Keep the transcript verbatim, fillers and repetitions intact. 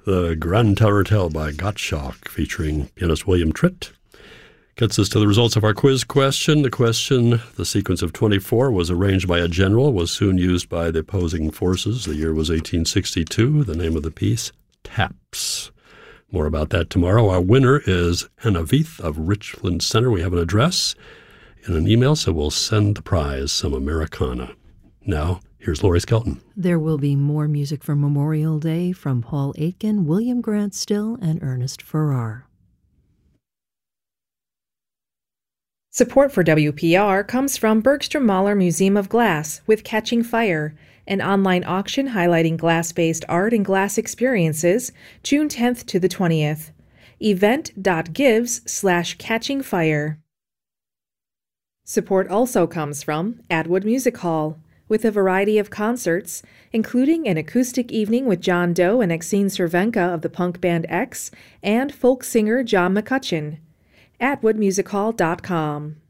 The Grand Tarantelle by Gottschalk, featuring pianist William Tritt, gets us to the results of our quiz question. The question, the sequence of twenty-four, was arranged by a general, was soon used by the opposing forces. The year was eighteen sixty-two. The name of the piece, Taps. More about that tomorrow. Our winner is Anna Veith of Richland Center. We have an address in an email, so we'll send the prize, some Americana. Now, here's Lori Skelton. There will be more music for Memorial Day from Paul Aitken, William Grant Still, and Ernest Farrar. Support for W P R comes from Bergstrom Mahler Museum of Glass with Catching Fire, an online auction highlighting glass-based art and glass experiences, June tenth to the twentieth. event.gives slash catching fire. Support also comes from Atwood Music Hall, with a variety of concerts, including an acoustic evening with John Doe and Exene Cervenka of the punk band X, and folk singer John McCutcheon. atwood music hall dot com.